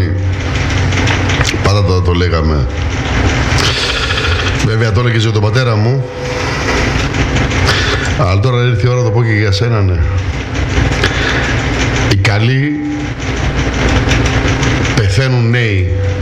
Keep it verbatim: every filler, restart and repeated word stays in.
Γιάννη. Πάντα το, το λέγαμε. Βέβαια το έλεγε για τον πατέρα μου. Αλλά τώρα ήρθε η ώρα να το πω και για σένα, ναι. Οι καλοί πεθαίνουν νέοι.